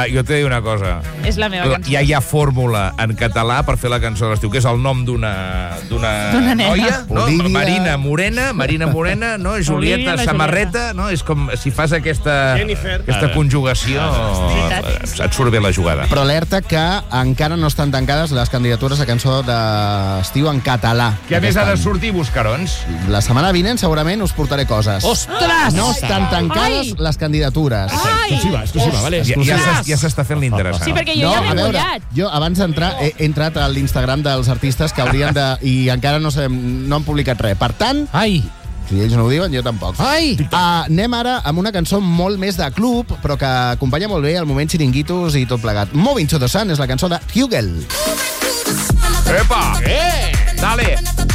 Jo t'he de dir una cosa. És la meva cançó. Ja hi ha fórmula en català per fer la cançó de l'estiu, que és el nom d'una nena. noia, no? Olivia. Marina Morena, no? Julieta la Samarreta, no? És com si fas aquesta conjugació, et surt bé la jugada. Però alerta que encara no estan tancades les candidatures a cançó d'estiu en català. Què més ha de sortir, Buscarons? La setmana vinent segurament us portaré coses. Ostres! No estan tancades les candidatures. Exclusiva, vale? Ja s'està fent l'interessant. Sí, perquè jo ja m'he mullat. Jo abans d'entrar he entrat a l'Instagram dels artistes que haurien de... i encara no han publicat res. Per tant, si ells no ho diuen, jo tampoc. Anem ara amb una cançó molt més de club, però que acompanya molt bé el moment xiringuitos i tot plegat. Moving to the Sun és la cançó de Hugel. Epa! Dale!